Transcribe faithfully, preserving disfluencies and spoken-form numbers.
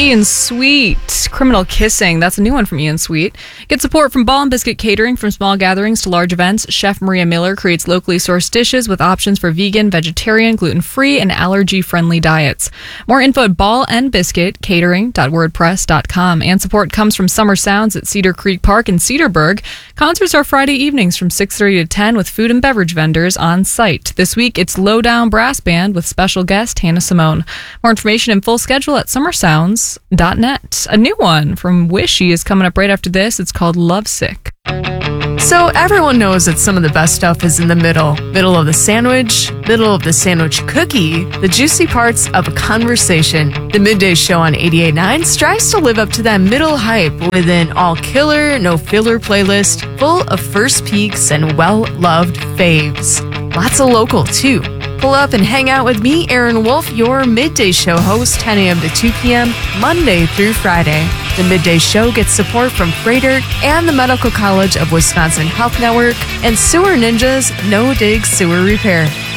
Ian Sweet, Criminal Kissing. That's a new one from Ian Sweet. Get support from Ball and Biscuit Catering. From small gatherings to large events, Chef Maria Miller creates locally sourced dishes with options for vegan, vegetarian, gluten-free, and allergy-friendly diets. More info at ball and biscuit catering dot wordpress dot com. And support comes from Summer Sounds at Cedar Creek Park in Cedarburg. Concerts are Friday evenings from six thirty to ten with food and beverage vendors on site. This week, it's Lowdown Brass Band with special guest Hannah Simone. More information and full schedule at summer sounds dot net. A new one from Wishy is coming up right after this. It's called Lovesick. So everyone knows that some of the best stuff is in the middle. Middle of the sandwich, middle of the sandwich cookie, the juicy parts of a conversation. The Midday Show on eighty-eight point nine strives to live up to that middle hype with an all-killer, no-filler playlist full of first peeks and well-loved faves. Lots of local, too. Pull up and hang out with me, Aaron Wolf, your Midday Show host, ten a.m. to two p.m., Monday through Friday. The Midday Show gets support from Freighter and the Medical College of Wisconsin Health Network and Sewer Ninjas No Dig Sewer Repair.